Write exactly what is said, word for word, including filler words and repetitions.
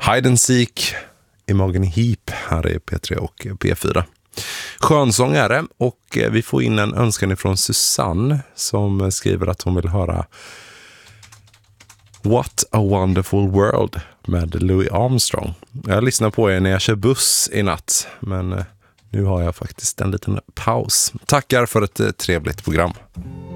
Hide and Seek, Imogen Heap här är P tre och P fyra. Skönsång är det, och vi får in en önskan ifrån Susanne som skriver att hon vill höra What a Wonderful World med Louis Armstrong. Jag lyssnar på er när jag kör buss i natt, men nu har jag faktiskt en liten paus. Tackar för ett trevligt program.